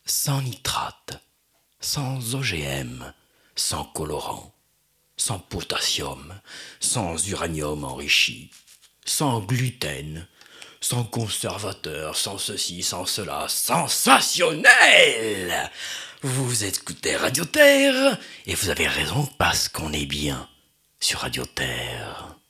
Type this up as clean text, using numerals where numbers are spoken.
sans nitrate, sans OGM, sans colorant, sans potassium, sans uranium enrichi, sans gluten, sans conservateur, sans ceci, sans cela. Sensationnel! Vous écoutez Radio Terre, et vous avez raison parce qu'on est bien sur Radio Terre.